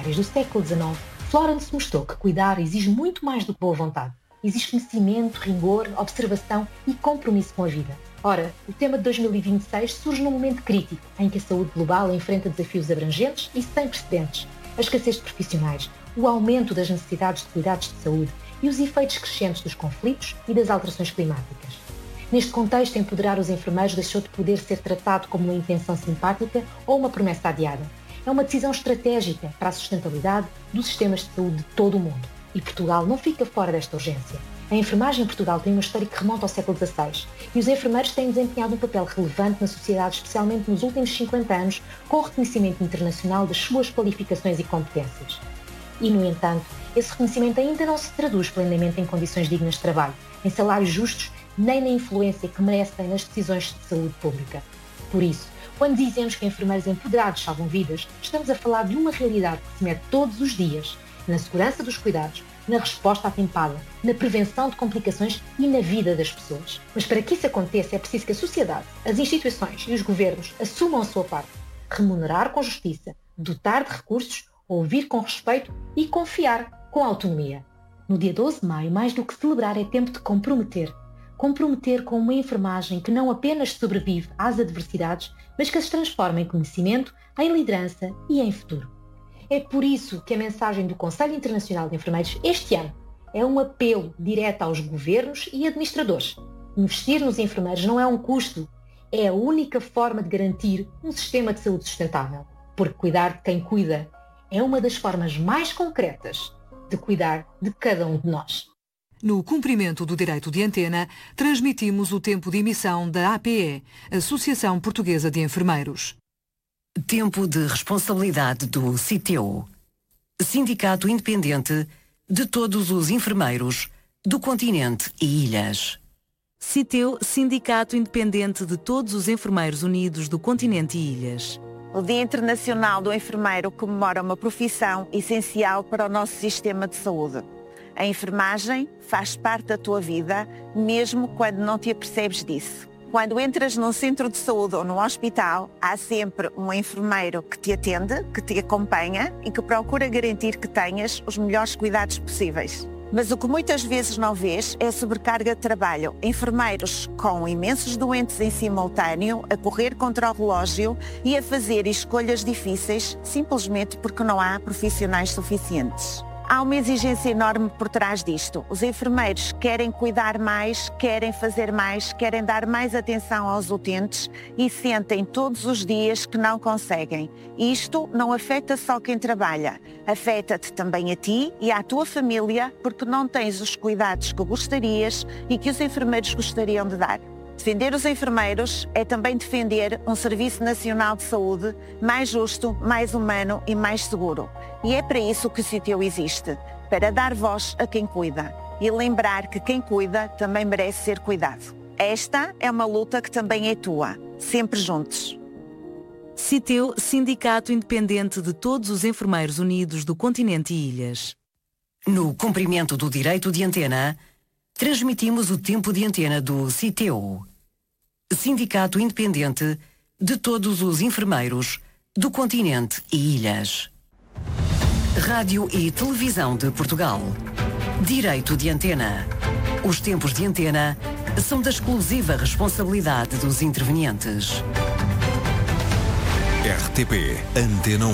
saudáveis do século XIX, Florence mostrou que cuidar exige muito mais do que boa vontade. Exige conhecimento, rigor, observação e compromisso com a vida. Ora, o tema de 2026 surge num momento crítico, em que a saúde global enfrenta desafios abrangentes e sem precedentes. A escassez de profissionais, o aumento das necessidades de cuidados de saúde e os efeitos crescentes dos conflitos e das alterações climáticas. Neste contexto, empoderar os enfermeiros deixou de poder ser tratado como uma intenção simpática ou uma promessa adiada. É uma decisão estratégica para a sustentabilidade dos sistemas de saúde de todo o mundo. E Portugal não fica fora desta urgência. A enfermagem em Portugal tem uma história que remonta ao século XVI e os enfermeiros têm desempenhado um papel relevante na sociedade, especialmente nos últimos 50 anos, com reconhecimento internacional das suas qualificações e competências. E, no entanto, esse reconhecimento ainda não se traduz plenamente em condições dignas de trabalho, em salários justos, nem na influência que merecem nas decisões de saúde pública. Por isso, quando dizemos que enfermeiros empoderados salvam vidas, estamos a falar de uma realidade que se mede todos os dias, na segurança dos cuidados, na resposta atempada, na prevenção de complicações e na vida das pessoas. Mas para que isso aconteça é preciso que a sociedade, as instituições e os governos assumam a sua parte, remunerar com justiça, dotar de recursos, ouvir com respeito e confiar com autonomia. No dia 12 de maio, mais do que celebrar, é tempo de comprometer. Comprometer com uma enfermagem que não apenas sobrevive às adversidades, mas que se transforma em conhecimento, em liderança e em futuro. É por isso que a mensagem do Conselho Internacional de Enfermeiros este ano é um apelo direto aos governos e administradores. Investir nos enfermeiros não é um custo, é a única forma de garantir um sistema de saúde sustentável. Porque cuidar de quem cuida é uma das formas mais concretas de cuidar de cada um de nós. No cumprimento do direito de antena, transmitimos o tempo de emissão da APE, Associação Portuguesa de Enfermeiros. Tempo de responsabilidade do CITEU, Sindicato Independente de todos os enfermeiros do continente e ilhas. CITEU, Sindicato Independente de todos os enfermeiros unidos do continente e ilhas. O Dia Internacional do Enfermeiro comemora uma profissão essencial para o nosso sistema de saúde. A enfermagem faz parte da tua vida, mesmo quando não te apercebes disso. Quando entras num centro de saúde ou num hospital, há sempre um enfermeiro que te atende, que te acompanha e que procura garantir que tenhas os melhores cuidados possíveis. Mas o que muitas vezes não vês é a sobrecarga de trabalho. Enfermeiros com imensos doentes em simultâneo, a correr contra o relógio e a fazer escolhas difíceis, simplesmente porque não há profissionais suficientes. Há uma exigência enorme por trás disto. Os enfermeiros querem cuidar mais, querem fazer mais, querem dar mais atenção aos utentes e sentem todos os dias que não conseguem. Isto não afeta só quem trabalha, afeta-te também a ti e à tua família porque não tens os cuidados que gostarias e que os enfermeiros gostariam de dar. Defender os enfermeiros é também defender um Serviço Nacional de Saúde mais justo, mais humano e mais seguro. E é para isso que o CITEU existe, para dar voz a quem cuida e lembrar que quem cuida também merece ser cuidado. Esta é uma luta que também é tua, sempre juntos. CITEU, Sindicato Independente de todos os enfermeiros unidos do continente e ilhas. No cumprimento do direito de antena, transmitimos o tempo de antena do CITEU, Sindicato Independente de todos os enfermeiros do continente e ilhas. Rádio e Televisão de Portugal. Direito de antena. Os tempos de antena são da exclusiva responsabilidade dos intervenientes. RTP Antena